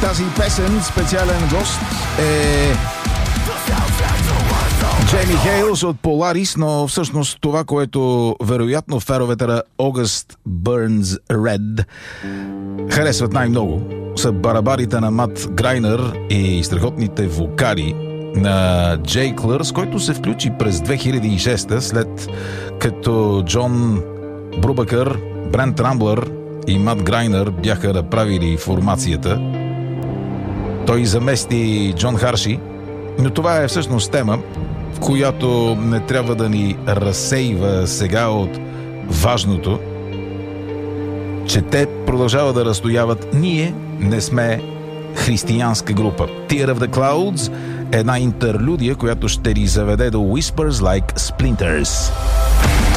тази песен специален гост е Джейми Хейлс от Polaris, но всъщност това, което вероятно феровете August Burns Red харесват най-много, са барабарите на Мат Грайнер и страхотните вокали на Джей Клърс, който се включи през 2006 след като Джон Брубакър, Брент Рамблър и Мат Грайнер бяха направили формацията. Той замести Джон Харши, но това е всъщност тема, която не трябва да ни разсейва сега от важното, че те продължават да разстояват. Ние не сме християнска група. Tear of the Clouds е една интерлюдия, която ще ни заведе до Whispers Like Splinters.